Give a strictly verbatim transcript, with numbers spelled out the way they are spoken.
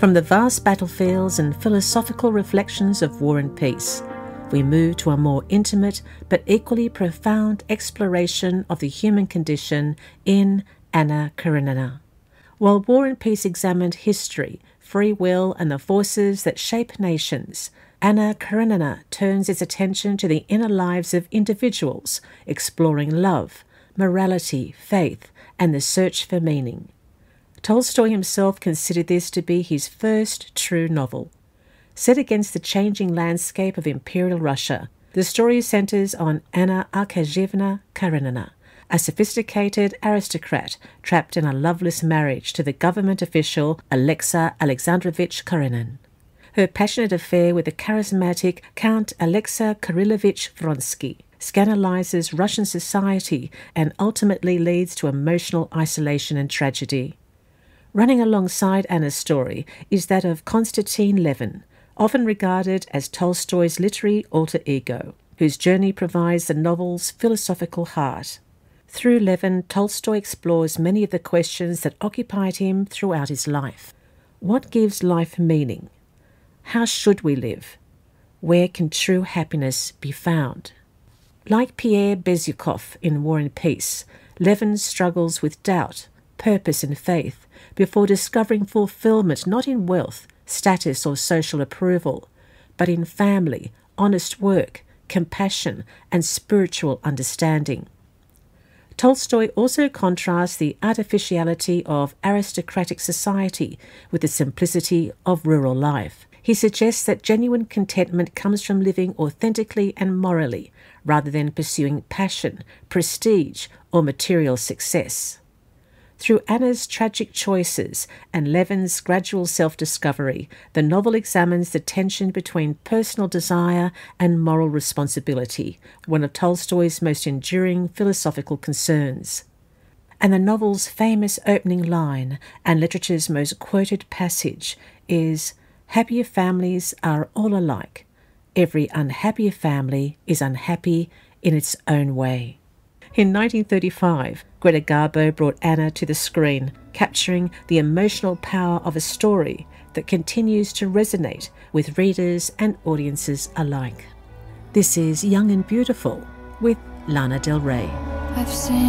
From the vast battlefields and philosophical reflections of War and Peace, we move to a more intimate but equally profound exploration of the human condition in Anna Karenina. While War and Peace examined history, free will and the forces that shape nations, Anna Karenina turns its attention to the inner lives of individuals, exploring love, morality, faith, and the search for meaning. Tolstoy himself considered this to be his first true novel. Set against the changing landscape of Imperial Russia, the story centres on Anna Arkadyevna Karenina, a sophisticated aristocrat trapped in a loveless marriage to the government official Alexei Alexandrovich Karenin. Her passionate affair with the charismatic Count Alexei Kirillovich Vronsky scandalizes Russian society and ultimately leads to emotional isolation and tragedy. Running alongside Anna's story is that of Konstantin Levin, often regarded as Tolstoy's literary alter ego, whose journey provides the novel's philosophical heart. Through Levin, Tolstoy explores many of the questions that occupied him throughout his life. What gives life meaning? How should we live? Where can true happiness be found? Like Pierre Bezukhov in War and Peace, Levin struggles with doubt, purpose and faith before discovering fulfillment not in wealth, status or social approval, but in family, honest work, compassion and spiritual understanding. Tolstoy also contrasts the artificiality of aristocratic society with the simplicity of rural life. He suggests that genuine contentment comes from living authentically and morally, rather than pursuing passion, prestige, or material success. Through Anna's tragic choices and Levin's gradual self-discovery, the novel examines the tension between personal desire and moral responsibility, one of Tolstoy's most enduring philosophical concerns. And the novel's famous opening line, and literature's most quoted passage, is, "Happier families are all alike. Every unhappier family is unhappy in its own way." In nineteen thirty-five, Greta Garbo brought Anna to the screen, capturing the emotional power of a story that continues to resonate with readers and audiences alike. This is Young and Beautiful with Lana Del Rey. I've seen